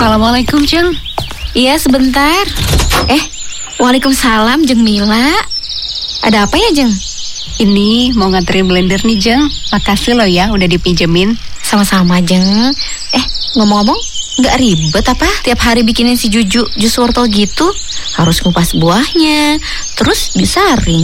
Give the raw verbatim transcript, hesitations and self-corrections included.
Assalamualaikum, Jeng. Iya, sebentar. Eh, waalaikumsalam, Jeng Mila. Ada apa ya, Jeng? Ini mau nganterin blender nih, Jeng. Makasih loh ya udah dipinjemin. Sama-sama, Jeng. Eh, ngomong-ngomong, nggak ribet apa? Tiap hari bikinin si Juju jus wortel gitu. Harus ngupas buahnya, terus disaring.